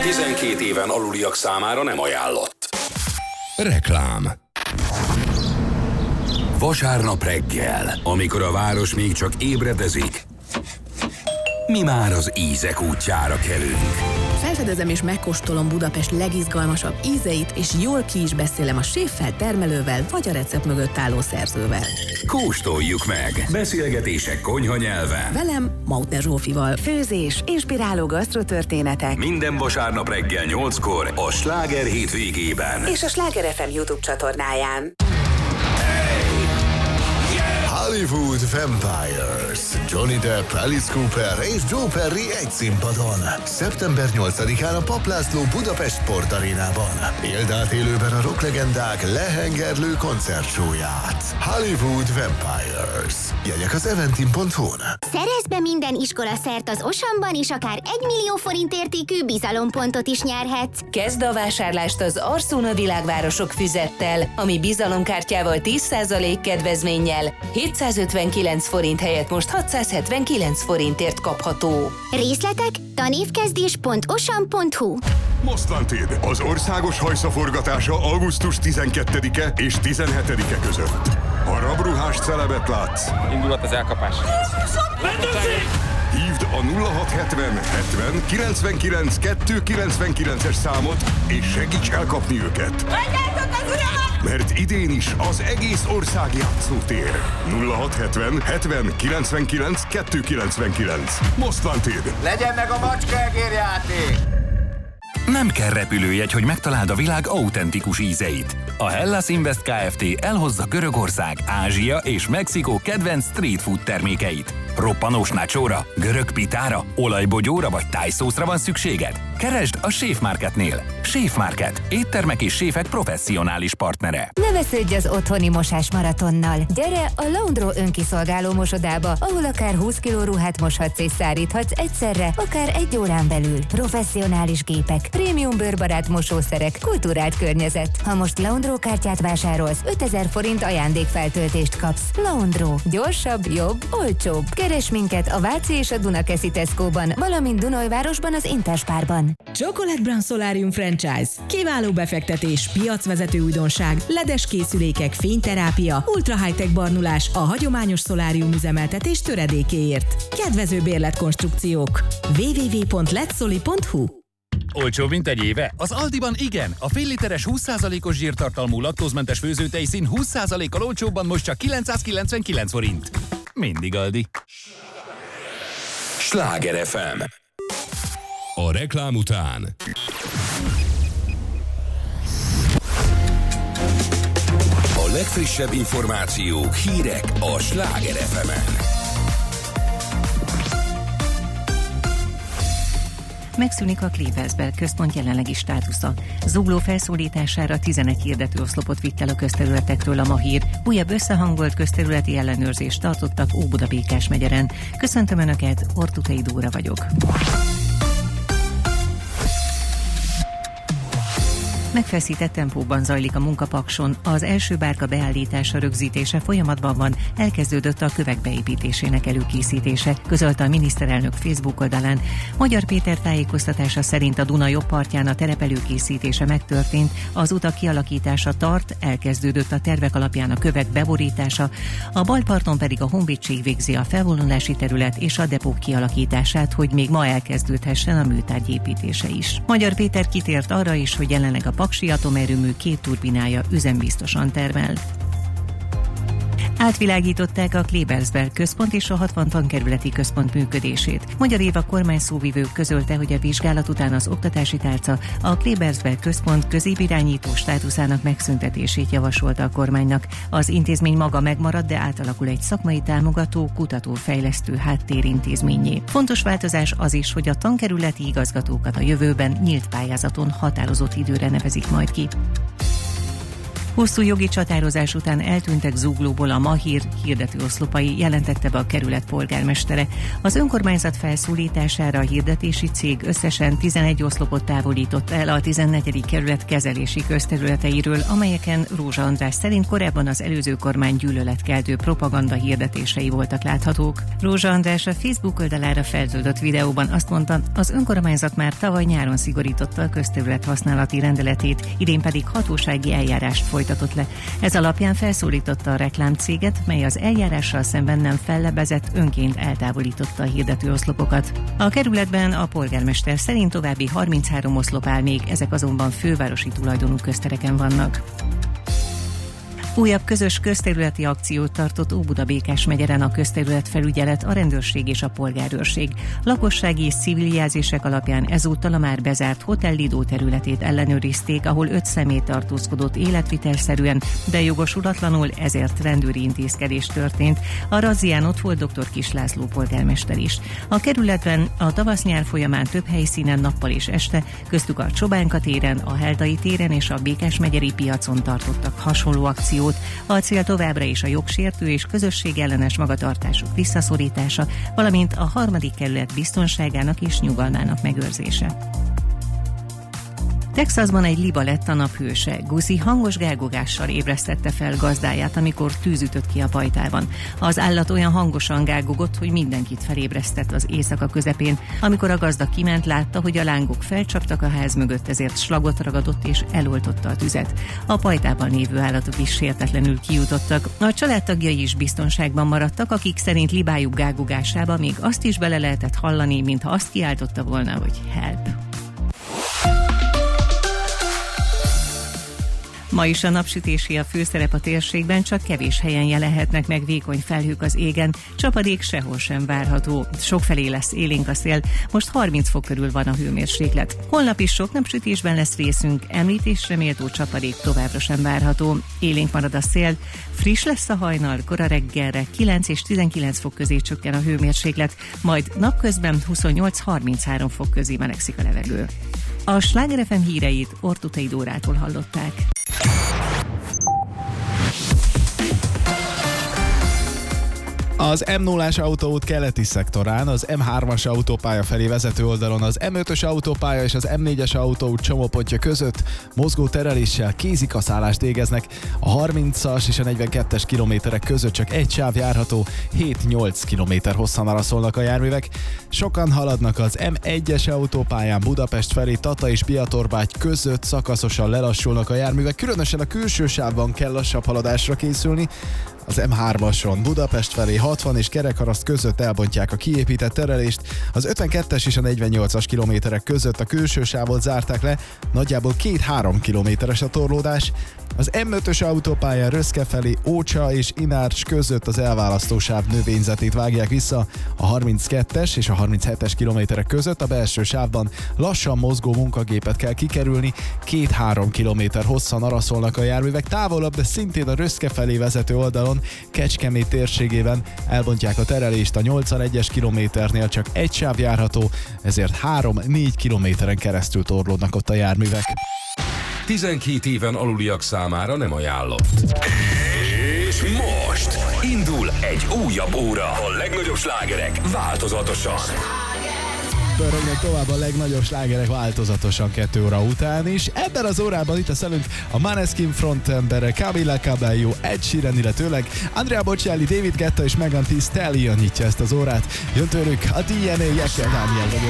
12 éven aluliak számára nem ajánlott. Reklám. Vasárnap reggel, amikor a város még csak ébredezik, mi már az ízek útjára kelünk. Felfedezem és megkóstolom Budapest legizgalmasabb ízeit, és jól ki is beszélem a séffel, termelővel, vagy a recept mögött álló szerzővel. Kóstoljuk meg! Beszélgetések konyha nyelven. Velem, Mautner Zsófival. Főzés, inspiráló gasztrotörténetek. Minden vasárnap reggel 8-kor a Sláger hétvégében. És a Sláger FM YouTube csatornáján. Hollywood Vampires. Johnny Depp, Alice Cooper és Joe Perry egy színpadon. Szeptember 8-án a Papp László Budapest Sportarénában. Éld át élőben a rocklegendák lehengerlő koncertsóját. Hollywood Vampires. Jegyek az eventim.hu-n. Szerezz be minden iskola szert az Osamban, és akár 1 millió forint értékű bizalompontot is nyerhetsz. Kezd a vásárlást az Arsona Világvárosok füzettel, ami bizalomkártyával 10% kedvezménnyel 759 forint helyett most 679 forintért kapható. Részletek tanévkezdés.osam.hu. Mostlanted, az országos hajszaforgatása augusztus 12-e és 17-e között. Ha rabruhás celebet látsz, indulat az elkapás. Hívd a 0670 70 99 299-es számot, és segíts elkapni őket. Mert idén is az egész ország játszótér. 0670 70 99 299. Mostlanted. Legyen meg a macskaegérjáték! Nem kell repülőjegy, hogy megtaláld a világ autentikus ízeit. A Hellas Invest Kft. Elhozza Görögország, Ázsia és Mexikó kedvenc street food termékeit. Roppanós nachóra, görög pitára, olajbogyóra vagy tájszószra van szükséged? Keresd a Chef Marketnél. Chef Market. Éttermek és séfek professzionális partnere. Ne vesződj az otthoni mosás maratonnal. Gyere a Laundro önkiszolgáló mosodába, ahol akár 20 kg ruhát moshatsz és száríthatsz egyszerre, akár 1 órán belül. Professzionális gépek, prémium bőrbarát mosószerek, kultúrált környezet. Ha most Laundro kártyát vásárolsz, 5000 forint ajándékfeltöltést kapsz. Laundro. Gyorsabb, jobb, olcsóbb. Keres minket a Váci és a Dunakeszi Tesco-ban, valamint Dunajvárosban az Interspárban. Chocolate Brown Solarium Franchise. Kiváló befektetés, piacvezető újdonság, ledes készülékek, fényterápia, ultra high-tech barnulás a hagyományos szolárium üzemeltetés töredékéért. Kedvező bérletkonstrukciók. www.letsoli.hu. Olcsóbb, mint egy éve? Az Aldiban igen! A fél literes 20%-os zsírtartalmú laktózmentes főzőtejszín 20%-kal olcsóbban most csak 999 forint. Mindig Aldi. Sláger FM. A reklám után a legfrissebb információk, hírek a Sláger FM-en. Megszűnik a Klebersberg központ jelenlegi státusza. Zugló felszólítására 11 hirdetőoszlopot vitt el a közterületekről a Mahír. Újabb összehangolt közterületi ellenőrzést tartottak Óbuda-Békás megyeren. Köszöntöm Önöket, Ortukai Dóra vagyok. Megfeszített tempóban zajlik a munkapakson, az első bárka beállítása, rögzítése folyamatban van, elkezdődött a kövek beépítésének előkészítése, közölte a miniszterelnök Facebook oldalán. Magyar Péter tájékoztatása szerint a Duna jobb partján a terep előkészítése megtörtént, az utak kialakítása tart, elkezdődött a tervek alapján a kövek beborítása, a bal parton pedig a honvédség végzi a felvonulási terület és a depók kialakítását, hogy még ma elkezdődhessen a műtárgy építése is. Magyar Péter kitért arra is, hogy jelenleg a Paksi atomerőmű 2 turbinája üzembiztosan termel. Átvilágították a Klebersberg központ és a 60 tankerületi központ működését. Magyar Éva kormányszóvivő közölte, hogy a vizsgálat után az oktatási tálca a Klebersberg központ középirányító státuszának megszüntetését javasolta a kormánynak. Az intézmény maga megmarad, de átalakul egy szakmai támogató, kutatófejlesztő háttérintézménnyé. Fontos változás az is, hogy a tankerületi igazgatókat a jövőben nyílt pályázaton határozott időre nevezik majd ki. Hosszú jogi csatározás után eltűntek Zuglóból a Mahír hirdetőoszlopai, jelentette be a kerület polgármestere. Az önkormányzat felszólítására a hirdetési cég összesen 11 oszlopot távolított el a 14. kerület kezelési közterületeiről, amelyeken Rózsa András szerint korábban az előző kormány gyűlöletkeltő propaganda hirdetései voltak láthatók. Rózsa András a Facebook oldalára feltöltött videóban azt mondta, az önkormányzat már tavaly nyáron szigorította a közterület használati rendeletét, idén pedig hatósági eljárást folytatott le. Ez alapján felszólította a reklámcéget, mely az eljárással szemben nem fellebezett, önként eltávolította a hirdetőoszlopokat. A kerületben a polgármester szerint további 33 oszlop áll még, ezek azonban fővárosi tulajdonú köztereken vannak. Újabb közös közterületi akciót tartott Óbuda-Békás megyeren a közterületfelügyelet, a rendőrség és a polgárőrség. Lakossági és civil jelzések alapján ezúttal a már bezárt Hotel Lido területét ellenőrizték, ahol 5 személy tartózkodott életvitelszerűen, de jogosulatlanul, ezért rendőri intézkedés történt. A razzián ott volt dr. Kis László polgármester is. A kerületben a tavasz-nyár folyamán több helyszínen nappal és este, köztük a Csobánka téren, a Heldai téren és a Békásmegyeri piacon tartottak hasonló akciót. A cél továbbra is a jogsértő és közösségellenes magatartások visszaszorítása, valamint a harmadik kerület biztonságának és nyugalmának megőrzése. Texasban egy liba lett a nap hőse. Guzi hangos gágogással ébresztette fel gazdáját, amikor tűz ütött ki a pajtában. Az állat olyan hangosan gágogott, hogy mindenkit felébresztett az éjszaka közepén. Amikor a gazda kiment, látta, hogy a lángok felcsaptak a ház mögött, ezért slagot ragadott és eloltotta a tüzet. A pajtában lévő állatok is sértetlenül kijutottak. A családtagjai is biztonságban maradtak, akik szerint libájuk gágogásába még azt is bele lehetett hallani, mintha azt kiáltotta volna, hogy help. Ma is a napsütési a főszerep a térségben, csak kevés helyen jelenhetnek meg vékony felhők az égen, csapadék sehol sem várható. Sokfelé lesz élénk a szél, most 30 fok körül van a hőmérséklet. Holnap is sok napsütésben lesz részünk, említésre méltó csapadék továbbra sem várható. Élénk marad a szél, friss lesz a hajnal, kora reggelre 9 és 19 fok közé csökken a hőmérséklet, majd napközben 28-33 fok közé melegszik a levegő. A Sláger FM híreit Ortutai Dórától hallották. Az M0-as autóút keleti szektorán, az M3-as autópálya felé vezető oldalon, az M5-ös autópálya és az M4-es autóút csomópontja között mozgó tereléssel kézikaszállást végeznek. A 30-as és a 42-es kilométerek között csak egy sáv járható, 7-8 kilométer hosszan araszolnak a járművek. Sokan haladnak az M1-es autópályán Budapest felé, Tata és Biatorbágy között szakaszosan lelassulnak a járművek, különösen a külső sávban kell lassabb haladásra készülni. Az M3-ason Budapest felé 60 és Kerekharaszt között elbontják a kiépített terelést, az 52-es és a 48-as kilométerek között a külső sávot zárták le, nagyjából 2-3 kilométeres a torlódás. Az M5-ös autópályán Röszke felé Ócsa és Inárcs között az elválasztósáv növényzetét vágják vissza, a 32-es és a 37-es kilométerek között a belső sávban lassan mozgó munkagépet kell kikerülni, 2-3 kilométer hosszan araszolnak a járművek, távolabb, de szintén a Röszke felé vezető oldalon, Kecskemét térségében elbontják a terelést, a 81-es kilométernél csak egy sáv járható, ezért 3-4 kilométeren keresztül torlódnak ott a járművek. 12 éven aluliak számára nem ajánlott. És most indul egy újabb óra. A legnagyobb slágerek változatosan. Pörögnek tovább a legnagyobb slágerek változatosan 2 óra után is. Ebben az órában itt a szelünk a Maneskin frontembere Camila Cabello, Ed Sheeran, illetőleg Andrea Bocelli, David Guetta és Megan Thee Stallion nyitja ezt az órát. Jön tőlük a DNA, Jekyll Daniel vagyok.